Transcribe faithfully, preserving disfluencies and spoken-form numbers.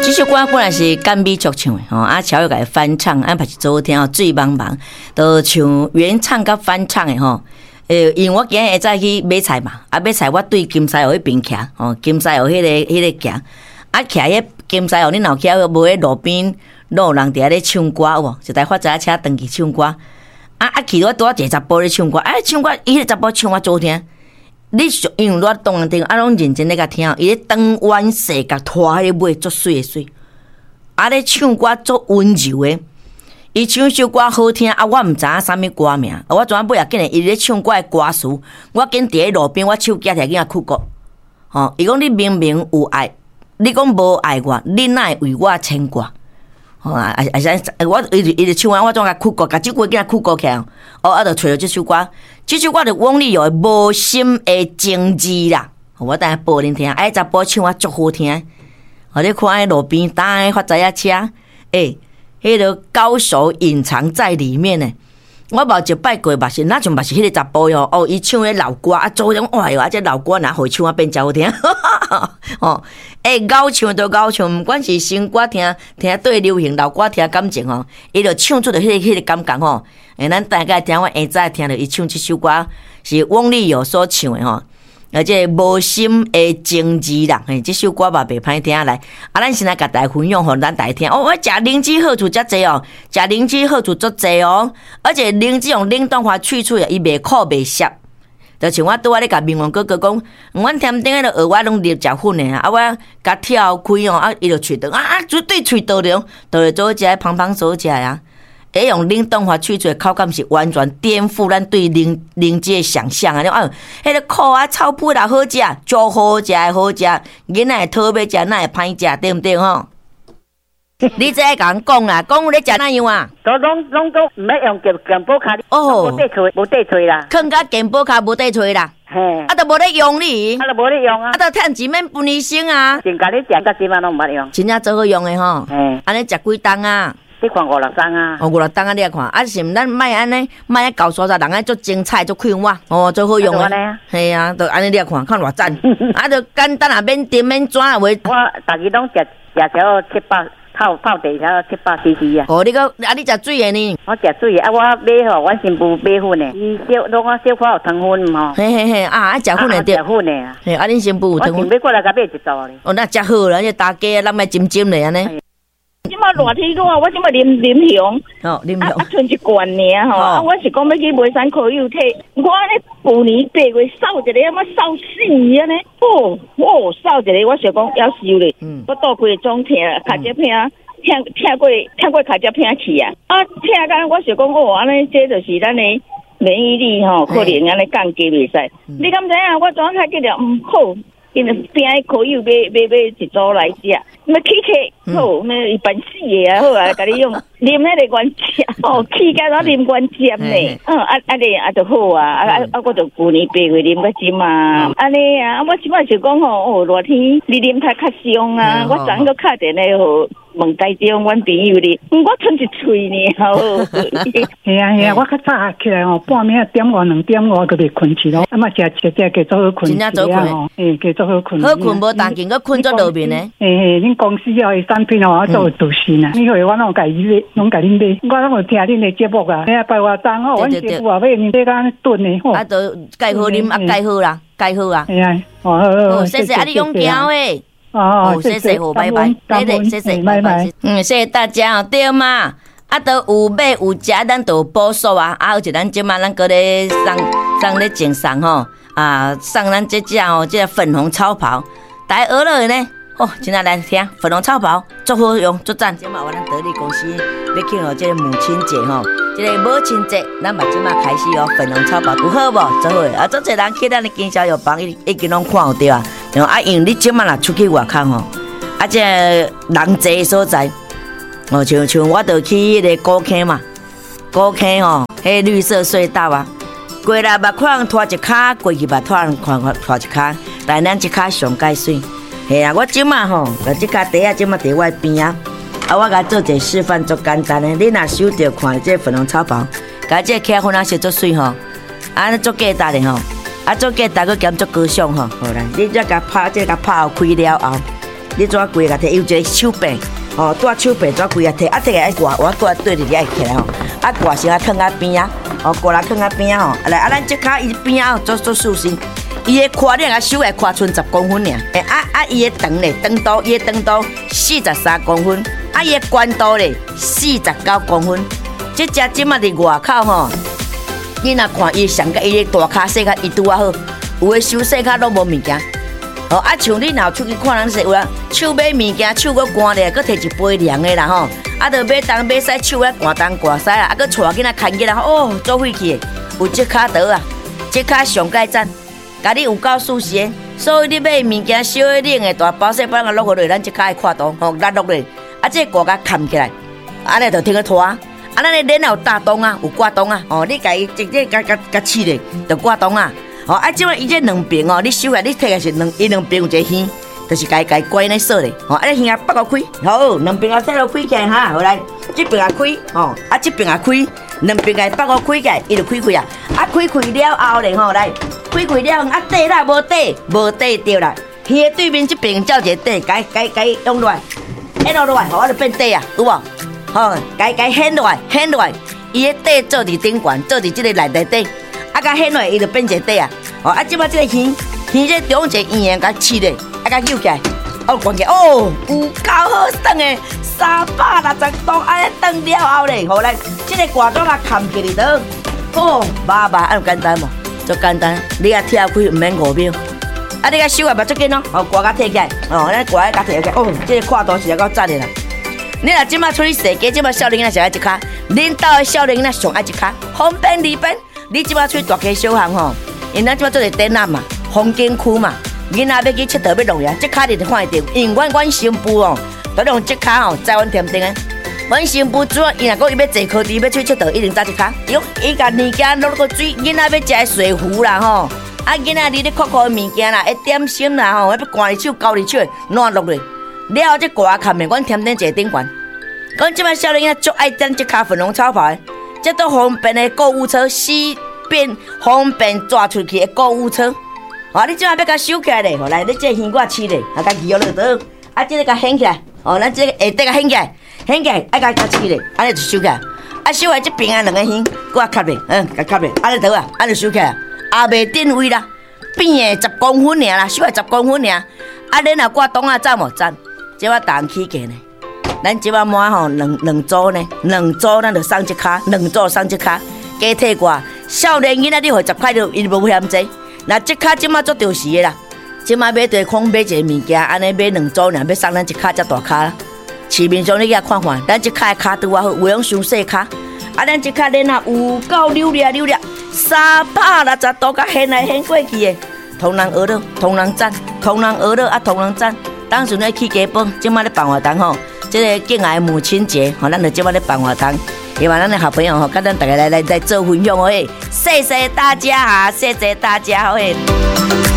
这首歌本来是甘美作唱的吼，啊，乔又改翻唱，安排是做听哦，醉茫茫，都唱原唱甲翻唱的吼。诶，因为我今日会再去买菜嘛，啊，买菜我对金沙湖迄边徛，哦，金沙湖迄个迄个行，啊，徛迄金沙湖，恁后徛无喺路边，路人伫遐咧唱歌有，就台发财车登去唱歌，啊啊，去到拄啊一个查甫咧唱歌，啊，唱歌伊个查甫唱我做听。你因为我当听，啊，拢认真咧甲听，伊咧当弯势甲拖迄个尾，足水诶水，啊咧唱歌足温柔诶，伊唱首歌好听，啊，我毋知影啥物歌名，啊，我怎啊尾也紧诶，伊咧唱歌诶歌词，我紧伫咧路边，我手举起来囝哭过，吼，伊讲你明明有爱，你讲无爱我，你哪会为我牵挂？吼啊啊啊！我伊伊就唱完，我总甲哭过，甲即句囝哭过起来，哦，啊，就找着即首歌。这首歌就汪丽友的无心的情字啦，我等下播恁听。哎，查甫唱啊足好听，我咧看喺路边打喺发财啊车，诶、欸，迄、那个高手隐藏在里面呢。我无就拜过，嘛是那像嘛是迄个查甫哟，哦，伊唱迄老歌啊，做种哇哟，啊，这老歌哪会唱啊变真好听，哦，诶、欸，高唱都高唱，毋管是新歌听听对流行，老歌听感情吼，伊就唱出着迄个迄个感觉吼。诶，咱大概听我下早听着伊唱这首歌，是汪丽友所唱的吼，而且无心的情字啦，嘿，这首歌嘛袂歹听来。啊，咱先来甲大家分享，互咱大家听。哦，我食灵芝好处遮济哦，食灵芝好处足济哦，而且灵芝用冷冻化去除的，伊袂苦袂涩。就像我拄仔咧甲明王哥哥讲，阮添顶迄个蚵仔拢入食粉的啊，我甲挑开哦，啊，伊就喙倒啊，绝对喙倒了，倒了做食芳芳所食啊。会用冷冻化去除的口感是完全颠覆咱对灵灵芝的想象啊！啊，迄个苦啊、臭屁啦好食，足好食的好食，囡仔讨要食，哪会歹食，对毋对吼？你这爱甲人讲啦，讲你食哪样啊？ 都拢拢都毋要用健健保卡， 哦， 无地吹，无地吹啦， 囥甲健保卡无地吹啦， 嘿， 啊，都无咧用你， 啊，都无咧用啊， 啊，都趁钱免分医生啊， 真甲你食到即摆拢毋捌用， 真正最好用的吼， 嘿， 安尼食几冬啊？ 你看五六张啊， 哦，五六冬啊，你来看，啊是毋咱莫安尼，莫安搞沙沙，人安做精彩做快活，哦，最好用的，系啊，就安尼你来看，看偌赞，啊，就简单啊，免甜免转啊，话。 我逐日拢食食条七百泡泡茶条七百 C C 啊。 哦，你个啊，你食水的呢？ 我食水啊，我买吼，阮新妇买粉的，伊小拢我小可有糖粉吼。 嘿嘿嘿，啊，啊食粉的对。 食粉的啊。 嘿，啊，恁新妇有糖粉。 我准备过来甲买一组咧。 哦，那食好啦，这大家咱买浸浸咧安尼。 即马热天热，我即马啉啉香， 哦，啉香， 啊，剩一罐尔吼，啊，我是讲要去买山口油体，我安尼旧年八月扫一个，啊，我扫死安尼，哦，哦，扫一个，我想讲要收咧，嗯，我倒规种疼，脚趾疼，疼疼过疼过脚趾疼去啊，啊，疼干，我想讲哦，安尼这就是咱的免疫力吼，可能安尼降低袂使，你敢知影？我昨下记了，嗯，好。因为边口油买买买一组来食，那起起好，那一般死的啊，好啊，甲你用啉那个原汁，哦，起甲我啉原汁呢，嗯，啊啊咧啊就好啊，啊啊啊，我就旧年八月啉个即嘛，安尼啊，我即摆就讲吼，哦，热天你啉太较伤啊，我昨昏个敲电来吼。问台中阮朋友哩，我吞一喙呢，好。 系啊系啊，我较早起来吼，半暝点外两点外就袂困去咯，啊嘛食食食加做好困， 真正做困， 诶，加做好困。 好困无当紧，佮困做路面呢。 诶诶，恁公司哦的产品哦，做做新啊，你以我拢家己买，拢家己买，我拢有听恁的节目啊，哎呀，拜我当吼，阮师傅啊，买你这个炖的吼。 啊，都介好啉，啊介好啦，介好啊。 系啊， 哦，谢谢啊，你勇行诶。哦，谢谢好，拜拜，对对，谢谢，拜拜。嗯，谢谢大家哦，对嘛，啊，都有买有食，咱都有补数啊，啊，而且咱即马咱搁咧送送咧赠送吼，啊，送咱这只哦，这粉红超跑，大家学了呢，哦，今仔来听粉红超跑，足好用，足赞。即马我咱得力公司要庆祝这个母亲节吼，这个母亲节，咱嘛即马开始哦，粉红超跑有好无？做好，啊，足侪人去咱的经销药房已已经拢看有对啊。啊，因为你即马若出去外口吼，啊，这人济的所在，哦，像像我著去迄个古坑嘛，古坑吼，迄绿色隧道啊，过来捌看人拖一骹，过去捌看人看拖一骹，但咱即骹上介水，嘿啊，我即马吼，甲即骹底啊，即马伫我边啊，啊，我甲做一个示范，足简单的，你若收着看这粉红草包，甲这起粉啊烧足水吼，啊，足简单的吼。啊，做价大个兼做高尚吼，好啦，你再甲拍，再甲拍开了后， 你怎规个摕？有一个手柄，哦，带手柄怎规个摕？啊，摕个爱挂，我带对着爱起来吼，啊挂先啊放啊边啊，哦挂来放啊边啊吼，来啊咱即骹伊边啊做做塑身。伊的胯你啊手来胯剩十公分尔，诶啊啊伊的长咧长度，伊的长度四十三公分，啊伊的宽度咧四十九公分。即只即马伫外口吼，你若看伊上个伊的大骹细骹伊拄啊好，有诶手细骹拢无物件。哦啊像你若出去看人说有人手买物件，手搁干咧，搁摕一杯凉的啦吼，啊着买东买西手咧寒东寒西啦，啊搁带囡仔牵囡仔哦做废气的，有即骹倒啊，即骹上盖赞。家己有够舒适的，所以你买物件小的、冷的、大包小包，啊落落来，咱即骹的看度，吼，拉落来，啊，这个挂甲扛起来，安尼就听个拖，啊，咱的脸有大洞啊，有挂洞啊，哦，你家己直接甲甲甲刺咧，就挂洞啊，哦，啊，即摆伊这两边哦，你手来，你摕个是两，伊两边有一个耳，就是家家关咧锁咧，哦，啊，你耳啊拔个开，好，两边啊塞落开起来哈，好来，这边啊开，哦，啊，这边啊开，两边啊拔个开起来，伊就开开啊，啊，开开了后咧，吼，来。开开了，啊底啦无底，无底对啦。耳的对面这边照一个底，该该该用落来，掀落来，我就变底啊，有无？吼，该该掀落来，掀落来，伊的底做伫顶悬，做伫这个内底底，啊，甲掀落来，伊就变一个底啊。哦，啊，即摆这个耳，耳这中一个圆甲刺咧，啊，甲扭起来，哦，关起来，哦，有够好耍的，三百六十度，安尼转了后咧，好来，这个挂钟啊，扛起哩倒，哦，麻麻，安简单无？足简单，你啊跳开唔免五秒，啊你个手也袂足紧咯，哦挂甲摕起来，哦咱挂甲摕起来，哦，这个看度是够赞的啦。你若即马出去踅街，即马少年仔上爱一卡，恁兜的少年仔上爱一卡，方便利便。你即马出去大街小巷吼，因咱即马做个展览嘛，风景区嘛，囡仔要去佚佗要弄呀，即卡你就看得到，因为阮阮新妇哦，都用即卡吼，在阮店顶诶。阮新妇主要伊若讲伊要坐柯池要出去佚佗，一定早一卡。伊讲伊甲物件落个水，囡仔要食水壶啦吼，啊囡仔你咧酷酷的物件啦，一点心啦吼，要赶入手、交入手，烂落来。了后这挂卡面，阮添顶坐顶悬。讲即摆少年仔足爱等即卡粉红草袍的，这都方便的购物车，四边方便抓出去的购物车。哦，你即摆要甲收起来咧，吼来，你这耳我刺咧，啊甲鱼落倒，啊这个甲掀起来，哦咱这个下底甲掀起来。掀起来，爱甲甲刺咧，安尼就收起来。啊，收起来这边啊两个耳，搁啊卡咧，嗯，甲卡咧，安尼倒啊，安尼收起来，也袂定位啦，变诶十公分尔啦，收来十公分尔。啊，恁若挂档啊，赞无赞？即摆打起价呢，咱即摆满吼两两组呢，两组咱就送一卡，两组送一卡，加退我。少年囡仔你互十块就伊无嫌济，那即卡即摆做着时诶啦，即摆买对空买一个物件，安尼买两组尔，要送咱一卡才大卡啦。市面上你甲看看，咱即卡的卡拄啊好，有用伤细卡，啊，咱即卡恁啊有够溜咧溜咧，三百六十度甲掀来掀过去的，同人学了，同人赞，同人学了啊，同人赞。当时咧去家宝，即摆咧办活动吼，即个敬爱母亲节，吼，咱就即摆咧办活动，希望咱的好朋友吼，甲咱大家来来来做分享哦，谢谢大家啊，谢谢大家哦。